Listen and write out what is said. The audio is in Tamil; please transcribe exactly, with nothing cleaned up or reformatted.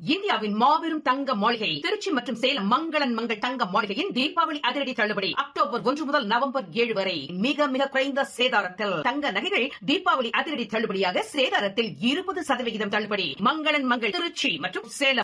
இந்தியாவின் மாபெரும் தங்க மாளிகை திருச்சி மற்றும் சேலம் மங்களன் மங்கள் தங்க மாளிகையின் தீபாவளி அதிரடி தள்ளுபடி அக்டோபர் ஒன்று முதல் நவம்பர் ஏழு வரை மிக மிக குறைந்த சேதாரத்தில் தங்க நகைகள் தீபாவளி அதிரடி தள்ளுபடியாக சேதாரத்தில் இருபது சதவிகிதம் தள்ளுபடி. மங்களன் மங்கள் திருச்சி மற்றும் சேலம்.